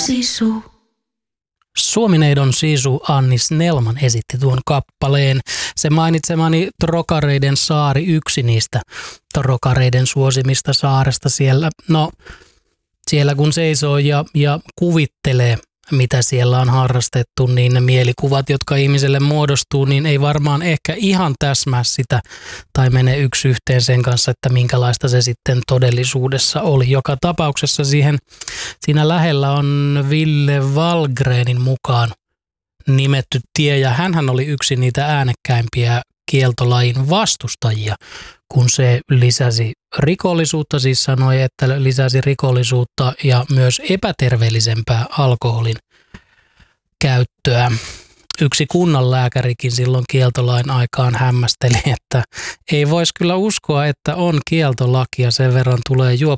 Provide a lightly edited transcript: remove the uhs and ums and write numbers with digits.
sisu. Suomineidon sisu Anni Snellman esitti tuon kappaleen. Se mainitsemani Trokareiden saari, yksi niistä trokareiden suosimista saaresta siellä. No, siellä kun seisoo ja kuvittelee, mitä siellä on harrastettu, niin ne mielikuvat, jotka ihmiselle muodostuu, niin ei varmaan ehkä ihan täsmää sitä tai mene yksi yhteen sen kanssa, että minkälaista se sitten todellisuudessa oli. Joka tapauksessa siinä lähellä on Ville Wahlgrenin mukaan nimetty tie, ja hänhän oli yksi niitä äänekkäimpiä kieltolajin vastustajia, kun se lisäsi rikollisuutta, siis sanoi, että lisäsi rikollisuutta ja myös epäterveellisempää alkoholin käyttöä. Yksi kunnanlääkärikin silloin kieltolain aikaan hämmästeli, että ei voisi kyllä uskoa, että on kieltolaki ja sen verran tulee